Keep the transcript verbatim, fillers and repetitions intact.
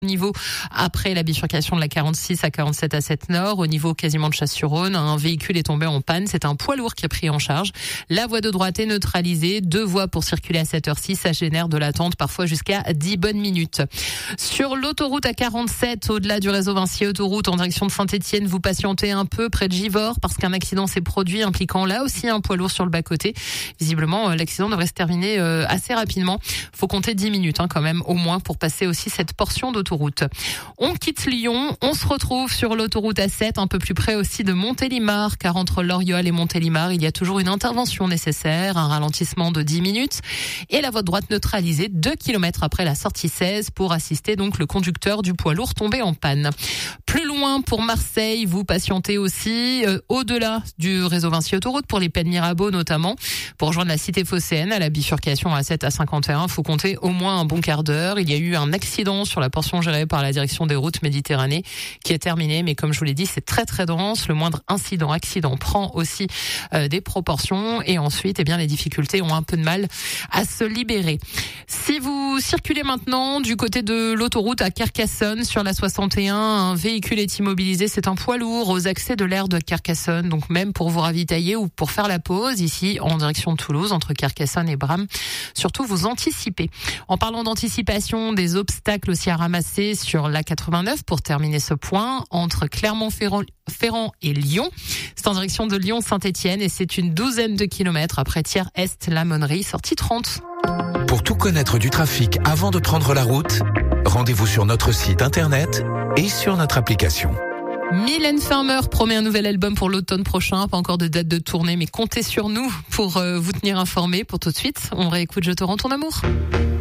Niveau après la bifurcation de la quarante-six à quarante-sept à sept nord, au niveau quasiment de Chasse-sur-Rhône, un véhicule est tombé en panne. C'est un poids lourd qui est pris en charge. La voie de droite est neutralisée. Deux voies pour circuler à cette heure-ci. Ça génère de l'attente parfois jusqu'à dix bonnes minutes. Sur l'autoroute A quarante-sept, au-delà du réseau Vinci Autoroute en direction de Saint-Étienne, vous patientez un peu près de Givors parce qu'un accident s'est produit impliquant là aussi un poids lourd sur le bas-côté. Visiblement, l'accident devrait se terminer assez rapidement. Faut compter dix minutes hein, quand même au moins pour passer aussi cette portion d'autoroute. Route. On quitte Lyon, on se retrouve sur l'autoroute A sept, un peu plus près aussi de Montélimar, car entre Loriol et Montélimar, il y a toujours une intervention nécessaire, un ralentissement de dix minutes et la voie de droite neutralisée deux kilomètres après la sortie seize pour assister donc le conducteur du poids lourd tombé en panne. Plus loin pour Marseille, vous patientez aussi euh, au-delà du réseau Vinci Autoroute pour les Pennes Mirabeau notamment. Pour rejoindre la cité phocéenne à la bifurcation A sept à cinquante et un, faut compter au moins un bon quart d'heure. Il y a eu un accident sur la portion gérée par la direction des routes Méditerranée qui est terminée, mais comme je vous l'ai dit, c'est très très dense. Le moindre incident, accident prend aussi euh, des proportions et ensuite, eh bien, les difficultés ont un peu de mal à se libérer. Si vous circulez maintenant du côté de l'autoroute à Carcassonne sur la soixante et un, un véhicule est immobilisé, c'est un poids lourd aux accès de l'aire de Carcassonne, donc même pour vous ravitailler ou pour faire la pause ici en direction de Toulouse entre Carcassonne et Bram, surtout vous anticipez. En parlant d'anticipation, des obstacles aussi à ramasser sur l'A quatre-vingt-neuf pour terminer ce point entre Clermont-Ferrand Ferrand et Lyon. C'est en direction de Lyon-Saint-Étienne et c'est une douzaine de kilomètres après Thiers-Est, la Monnerie, sortie trente. Pour tout connaître du trafic avant de prendre la route, rendez-vous sur notre site internet et sur notre application. Mylène Farmer promet un nouvel album pour l'automne prochain. Pas encore de date de tournée, mais comptez sur nous pour euh, vous tenir informés. Pour tout de suite, on réécoute Je te rends ton amour.